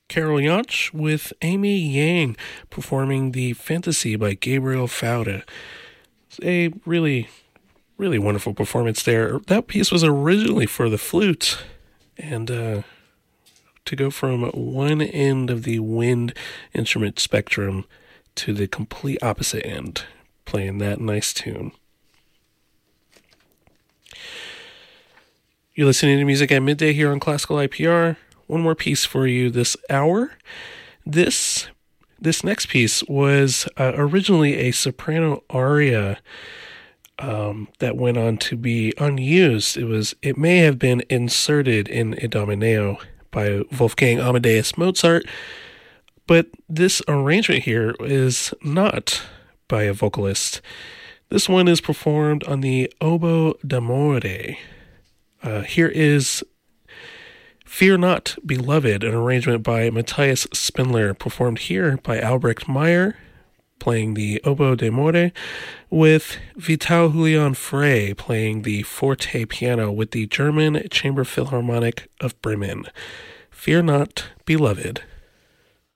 Carol Jansch with Amy Yang performing the Fantasy by Gabriel Fauré. It's a really, really wonderful performance there. That piece was originally for the flute, and to go from one end of the wind instrument spectrum to the complete opposite end, playing that nice tune. You're listening to Music at Midday here on Classical IPR. One more piece for you this hour. This next piece was originally a soprano aria that went on to be unused. It may have been inserted in Idomeneo by Wolfgang Amadeus Mozart, but this arrangement here is not by a vocalist. This one is performed on the oboe d'amore. Here is Fear Not, Beloved, an arrangement by Matthias Spindler, performed here by Albrecht Meyer, playing the oboe d'amore, with Vital Julian Frey playing the forte piano with the German Chamber Philharmonic of Bremen. Fear Not, Beloved.